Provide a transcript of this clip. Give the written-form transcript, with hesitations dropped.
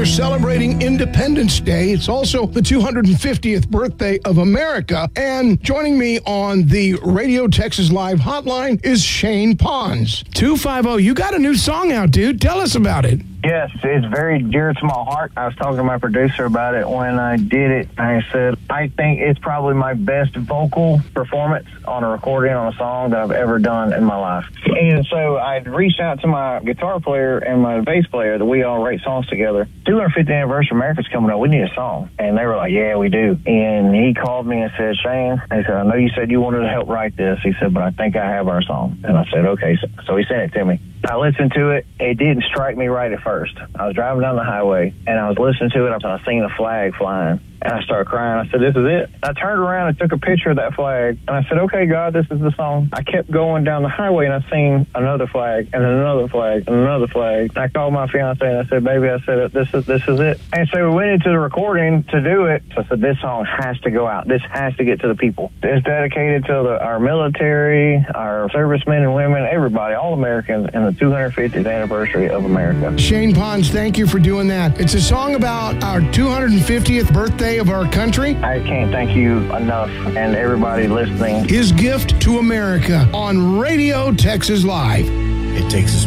we're celebrating Independence Day. It's also the 250th birthday of America. And joining me on the Radio Texas Live hotline is Shane Pons. 250, you got a new song out, dude. Tell us about it. Yes, it's very dear to my heart. I was talking to my producer about it when I did it. I said, I think it's probably my best vocal performance on a recording on a song that I've ever done in my life. And so I reached out to my guitar player and my bass player that we all write songs together. 250th anniversary of America's coming up. We need a song. And they were like, yeah, we do. And he called me and said, Shane, he said, I know you said you wanted to help write this. He said, but I think I have our song. And I said, okay. So he sent it to me. I listened to it. It didn't strike me right at first. I was driving down the highway, and I was listening to it. I was seeing a flag flying, and I started crying. I said, this is it. I turned around and took a picture of that flag, and I said, okay, God, this is the song. I kept going down the highway, and I seen another flag, and another flag, and another flag. And I called my fiance, and I said, baby, I said, this is it. And so we went into the recording to do it. So I said, this song has to go out. This has to get to the people. It's dedicated to our military, our servicemen and women, everybody, all Americans, and the 250th anniversary of America. Shane Pons, thank you for doing that. It's a song about our 250th birthday of our country. I can't thank you enough, and everybody listening. His gift to America on Radio Texas Live. It takes